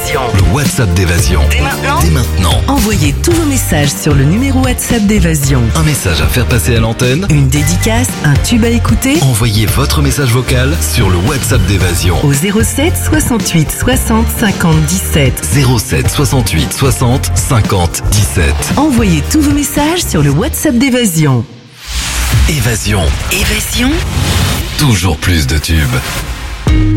d'Évasion. Le WhatsApp d'Évasion. Dès maintenant. Envoyez tous vos messages sur le numéro WhatsApp d'Évasion. Un message à faire passer à l'antenne. Une dédicace, un tube à écouter Envoyez votre message vocal sur le WhatsApp d'Évasion. au 07 68 60 50 17. 07 68 60 50 17. Envoyez tous vos messages sur le WhatsApp d'Évasion. Évasion. Évasion. Toujours plus de tubes.